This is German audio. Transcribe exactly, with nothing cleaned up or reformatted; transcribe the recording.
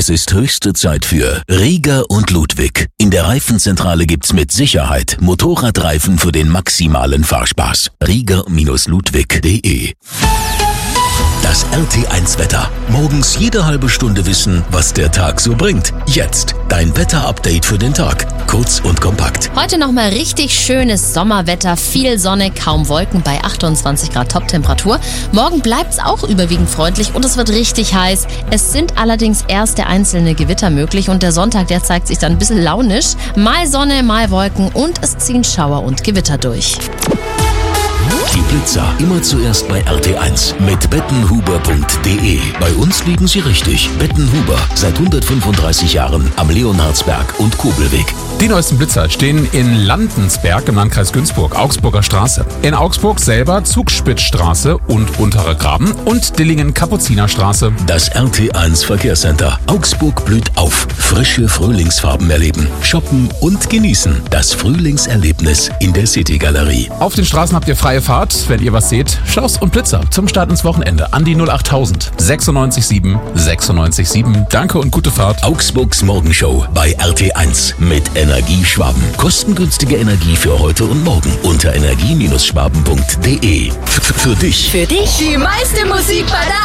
Es ist höchste Zeit für Rieger und Ludwig. In der Reifenzentrale gibt's mit Sicherheit Motorradreifen für den maximalen Fahrspaß. Rieger Ludwig punkt de. Das R T eins Wetter. Morgens jede halbe Stunde wissen, was der Tag so bringt. Jetzt dein Wetterupdate für den Tag. Kurz und kompakt. Heute nochmal richtig schönes Sommerwetter. Viel Sonne, kaum Wolken bei achtundzwanzig Grad Toptemperatur. Morgen bleibt's auch überwiegend freundlich und es wird richtig heiß. Es sind allerdings erste einzelne Gewitter möglich und der Sonntag, der zeigt sich dann ein bisschen launisch. Mal Sonne, mal Wolken und es ziehen Schauer und Gewitter durch. Die Blitzer immer zuerst bei R T eins mit bettenhuber punkt de. Bei uns liegen sie richtig. Bettenhuber, seit hundertfünfunddreißig Jahren am Leonhardsberg und Kobelweg. Die neuesten Blitzer stehen in Landensberg im Landkreis Günzburg, Augsburger Straße. In Augsburg selber Zugspitzstraße und Untere Graben und Dillingen-Kapuzinerstraße. Das R T eins Verkehrscenter. Augsburg blüht auf. Frische Frühlingsfarben erleben, shoppen und genießen. Das Frühlingserlebnis in der City-Galerie. Auf den Straßen habt ihr freie Fahrt. Wenn ihr was seht, Schaus und Blitzer zum Start ins Wochenende an die null acht tausend sechsundneunzig sieben sechsundneunzig sieben. Danke und gute Fahrt. Augsburgs Morgenshow bei R T eins mit Energie Schwaben. Kostengünstige Energie für heute und morgen unter energie Schwaben punkt de. F- Für dich. Für dich die meiste Musik bei der